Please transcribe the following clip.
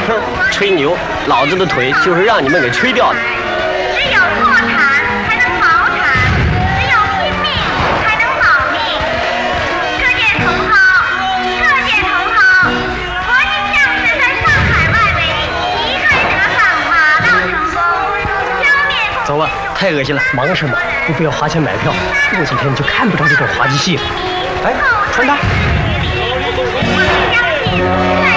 哼，吹牛，老子的腿就是让你们给吹掉的。 只有破产才能保产，只有拼命才能保命。各界同好，国际象是在上海外围一队得上，马到成功，消灭共走吧，太恶心了。 忙什么？又不要花钱买票，过几天你就看不着这种滑稽戏了。哎，传达。 我们相信。